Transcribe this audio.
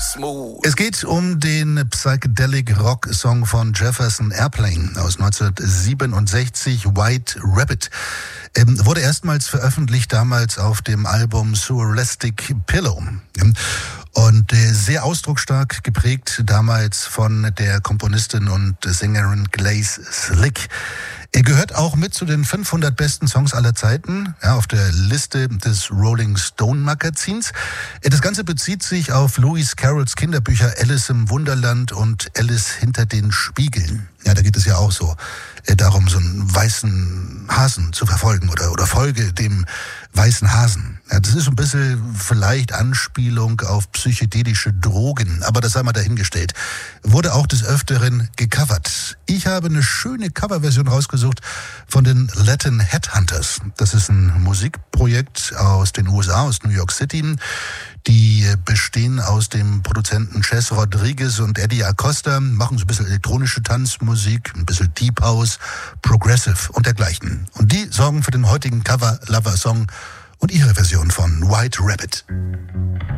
Smooth. Es geht um den Psychedelic-Rock-Song von Jefferson Airplane aus 1967, White Rabbit. Wurde erstmals veröffentlicht damals auf dem Album Surrealistic Pillow. Und sehr ausdrucksstark geprägt damals von der Komponistin und Sängerin Glaze Slick. Er gehört auch mit zu den 500 besten Songs aller Zeiten, ja, auf der Liste des Rolling Stone Magazins. Das Ganze bezieht sich auf Lewis Carrolls Kinderbücher Alice im Wunderland und Alice hinter den Spiegeln. Ja, da geht es ja auch so darum, so einen weißen Hasen zu verfolgen oder folge dem weißen Hasen. Ja, das ist ein bisschen vielleicht Anspielung auf psychedelische Drogen, aber das sei mal dahingestellt. Wurde auch des Öfteren gecovert. Ich habe eine schöne Coverversion rausgesucht von den Latin Headhunters. Das ist ein Musikprojekt aus den USA, aus New York City. Die bestehen aus dem Produzenten Chess Rodriguez und Eddie Acosta, machen so ein bisschen elektronische Tanzmusik, ein bisschen Deep House, Progressive und dergleichen. Und die sorgen für den heutigen Cover-Lover-Song und ihre Version von White Rabbit.